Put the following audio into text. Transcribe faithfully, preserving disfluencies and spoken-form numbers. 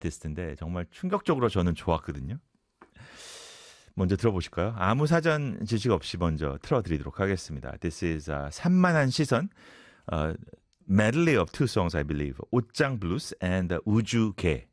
아티스트인데 정말 충격적으로 저는 좋았거든요. 먼저 들어보실까요? 아무 사전 지식 없이 먼저 틀어드리도록 하겠습니다. This is uh, 산만한 시선, uh, medley of two songs, I believe. 옷장 블루스 and 우주개.